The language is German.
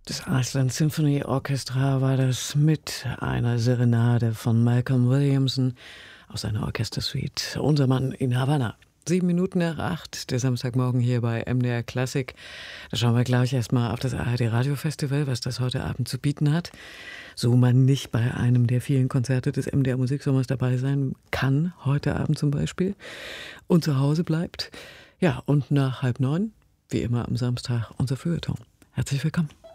Das Iceland Symphony Orchestra war das mit einer Serenade von Malcolm Williamson aus einer Orchestersuite. Unser Mann in Havanna. 7 Minuten nach 8, der Samstagmorgen hier bei MDR Classic. Da schauen wir gleich erstmal auf das ARD Radio Festival, was das heute Abend zu bieten hat. So man nicht bei einem der vielen Konzerte des MDR Musiksommers dabei sein kann, heute Abend zum Beispiel, und zu Hause bleibt. Ja, und nach 8:30, wie immer am Samstag, unser Feuilleton. Herzlich willkommen.